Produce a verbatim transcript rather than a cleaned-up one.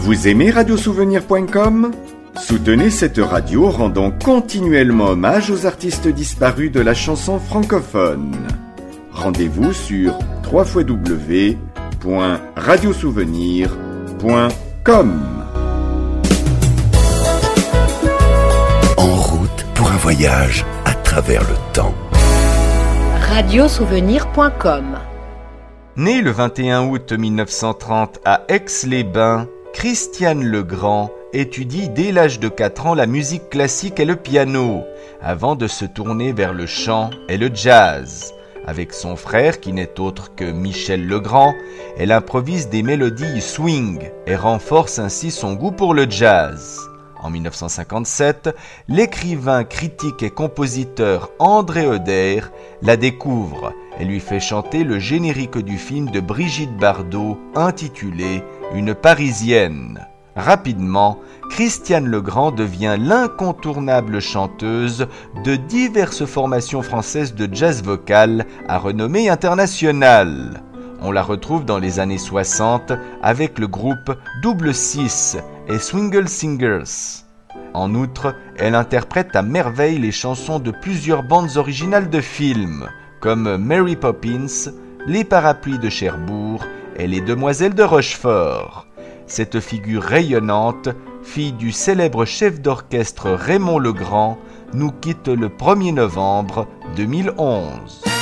Vous aimez radio souvenir point com ? Soutenez cette radio rendant continuellement hommage aux artistes disparus de la chanson francophone. Rendez-vous sur w w w point radio souvenir point com. En route pour un voyage à travers le temps. radio souvenir point com. Né le vingt et un août mille neuf cent trente à Aix-les-Bains, Christiane Legrand étudie dès l'âge de quatre ans la musique classique et le piano, avant de se tourner vers le chant et le jazz. Avec son frère, qui n'est autre que Michel Legrand, elle improvise des mélodies swing et renforce ainsi son goût pour le jazz. En mille neuf cent cinquante-sept, l'écrivain, critique et compositeur André Oder la découvre et lui fait chanter le générique du film de Brigitte Bardot intitulé « Une Parisienne ». Rapidement, Christiane Legrand devient l'incontournable chanteuse de diverses formations françaises de jazz vocal à renommée internationale. On la retrouve dans les années soixante avec le groupe Double Six et Swingle Singers. En outre, elle interprète à merveille les chansons de plusieurs bandes originales de films, comme Mary Poppins, Les Parapluies de Cherbourg et Les Demoiselles de Rochefort. Cette figure rayonnante, fille du célèbre chef d'orchestre Raymond Legrand, nous quitte le premier novembre deux mille onze.